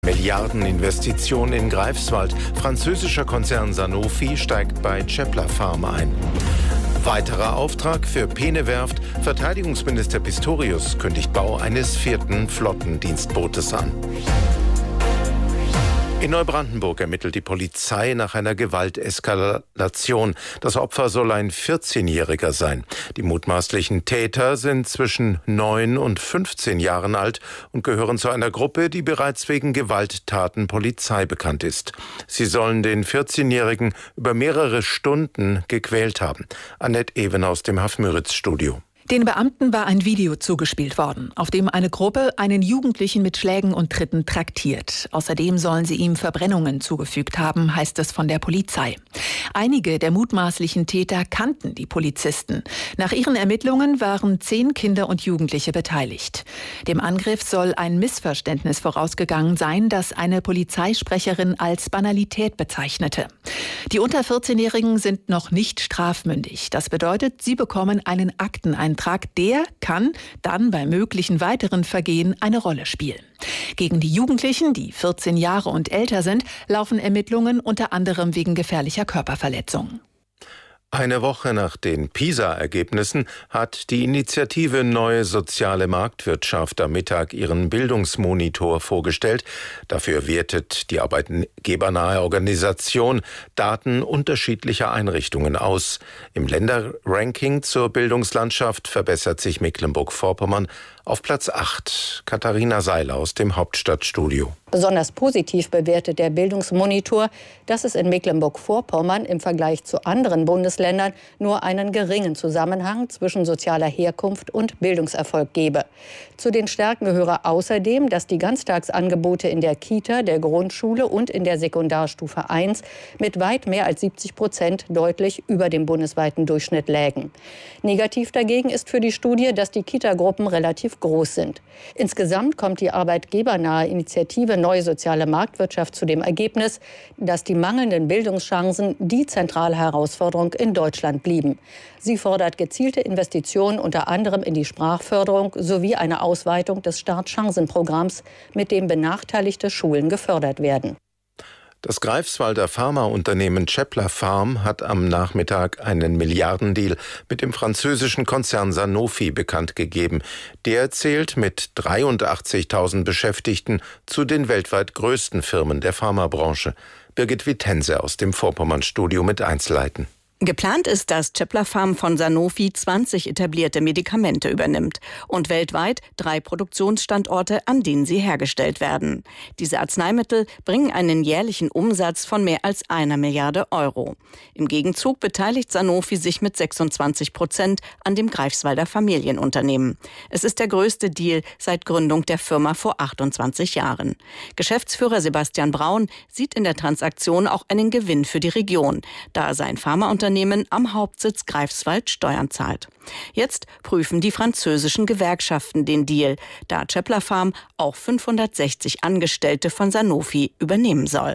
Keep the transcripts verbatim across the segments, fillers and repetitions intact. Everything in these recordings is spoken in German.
Milliardeninvestition in Greifswald. Französischer Konzern Sanofi steigt bei Cepler Pharma ein. Weiterer Auftrag für Peene-Werft. Verteidigungsminister Pistorius kündigt Bau eines vierten Flottendienstbootes an. In Neubrandenburg ermittelt die Polizei nach einer Gewalteskalation. Das Opfer soll ein vierzehnjähriger sein. Die mutmaßlichen Täter sind zwischen neun und fünfzehn Jahren alt und gehören zu einer Gruppe, die bereits wegen Gewalttaten Polizei bekannt ist. Sie sollen den vierzehnjährigen über mehrere Stunden gequält haben. Annette Even aus dem Haff-Müritz-Studio. Den Beamten war ein Video zugespielt worden, auf dem eine Gruppe einen Jugendlichen mit Schlägen und Tritten traktiert. Außerdem sollen sie ihm Verbrennungen zugefügt haben, heißt es von der Polizei. Einige der mutmaßlichen Täter kannten die Polizisten. Nach ihren Ermittlungen waren zehn Kinder und Jugendliche beteiligt. Dem Angriff soll ein Missverständnis vorausgegangen sein, das eine Polizeisprecherin als Banalität bezeichnete. Die unter vierzehnjährigen sind noch nicht strafmündig. Das bedeutet, sie bekommen einen Akteneintrag. Der kann dann bei möglichen weiteren Vergehen eine Rolle spielen. Gegen die Jugendlichen, die vierzehn Jahre und älter sind, laufen Ermittlungen unter anderem wegen gefährlicher Körperverletzung. Eine Woche nach den PISA-Ergebnissen hat die Initiative Neue Soziale Marktwirtschaft am Mittag ihren Bildungsmonitor vorgestellt. Dafür wertet die arbeitgebernahe Organisation Daten unterschiedlicher Einrichtungen aus. Im Länderranking zur Bildungslandschaft verbessert sich Mecklenburg-Vorpommern auf Platz acht. Katharina Seiler aus dem Hauptstadtstudio. Besonders positiv bewertet der Bildungsmonitor, dass es in Mecklenburg-Vorpommern im Vergleich zu anderen Bundesländern nur einen geringen Zusammenhang zwischen sozialer Herkunft und Bildungserfolg gebe. Zu den Stärken gehöre außerdem, dass die Ganztagsangebote in der Kita, der Grundschule und in der Sekundarstufe eins mit weit mehr als siebzig Prozent deutlich über dem bundesweiten Durchschnitt lägen. Negativ dagegen ist für die Studie, dass die Kitagruppen relativ groß sind. Insgesamt kommt die arbeitgebernahe Initiative Neue Soziale Marktwirtschaft zu dem Ergebnis, dass die mangelnden Bildungschancen die zentrale Herausforderung in Deutschland blieben. Sie fordert gezielte Investitionen unter anderem in die Sprachförderung sowie eine Ausweitung des Startchancenprogramms, mit dem benachteiligte Schulen gefördert werden. Das Greifswalder Pharmaunternehmen Cepler Pharm hat am Nachmittag einen Milliardendeal mit dem französischen Konzern Sanofi bekannt gegeben. Der zählt mit dreiundachtzigtausend Beschäftigten zu den weltweit größten Firmen der Pharmabranche. Birgit Wittense aus dem Vorpommern-Studio mit Einzelheiten. Geplant ist, dass Cepler Pharm von Sanofi zwanzig etablierte Medikamente übernimmt und weltweit drei Produktionsstandorte, an denen sie hergestellt werden. Diese Arzneimittel bringen einen jährlichen Umsatz von mehr als einer Milliarde Euro. Im Gegenzug beteiligt Sanofi sich mit sechsundzwanzig Prozent an dem Greifswalder Familienunternehmen. Es ist der größte Deal seit Gründung der Firma vor achtundzwanzig Jahren. Geschäftsführer Sebastian Braun sieht in der Transaktion auch einen Gewinn für die Region, da sein Pharmaunternehmen am Hauptsitz Greifswald Steuern zahlt. Jetzt prüfen die französischen Gewerkschaften den Deal, da Cepler Pharm auch fünfhundertsechzig Angestellte von Sanofi übernehmen soll.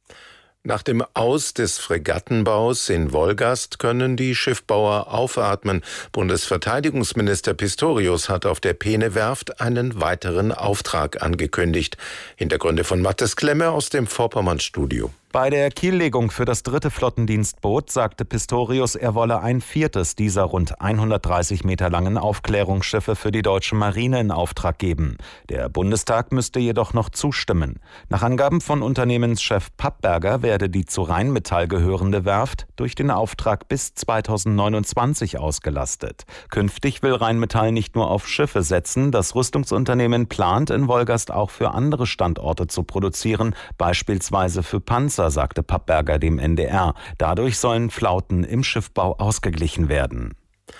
Nach dem Aus des Fregattenbaus in Wolgast können die Schiffbauer aufatmen. Bundesverteidigungsminister Pistorius hat auf der Peene-Werft einen weiteren Auftrag angekündigt. Hintergründe von Mathis Klemme aus dem Vorpommern-Studio. Bei der Kiellegung für das dritte Flottendienstboot sagte Pistorius, er wolle ein viertes dieser rund hundertdreißig Meter langen Aufklärungsschiffe für die deutsche Marine in Auftrag geben. Der Bundestag müsste jedoch noch zustimmen. Nach Angaben von Unternehmenschef Pappberger werde die zu Rheinmetall gehörende Werft durch den Auftrag bis zweitausendneunundzwanzig ausgelastet. Künftig will Rheinmetall nicht nur auf Schiffe setzen, das Rüstungsunternehmen plant in Wolgast auch für andere Standorte zu produzieren, beispielsweise für Panzer, sagte Pappberger dem N D R. Dadurch sollen Flauten im Schiffbau ausgeglichen werden.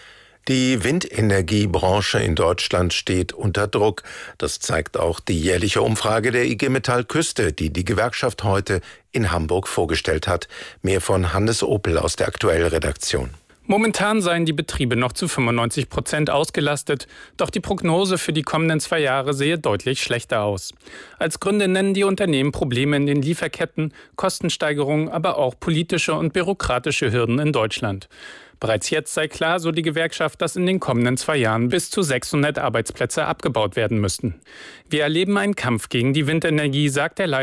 Die Windenergiebranche in Deutschland steht unter Druck. Das zeigt auch die jährliche Umfrage der I G Metall Küste, die die Gewerkschaft heute in Hamburg vorgestellt hat. Mehr von Hannes Opel aus der Aktuell-Redaktion. Momentan seien die Betriebe noch zu fünfundneunzig Prozent ausgelastet, doch die Prognose für die kommenden zwei Jahre sehe deutlich schlechter aus. Als Gründe nennen die Unternehmen Probleme in den Lieferketten, Kostensteigerungen, aber auch politische und bürokratische Hürden in Deutschland. Bereits jetzt sei klar, so die Gewerkschaft, dass in den kommenden zwei Jahren bis zu sechshundert Arbeitsplätze abgebaut werden müssten. Wir erleben einen Kampf gegen die Windenergie, sagt der Leiter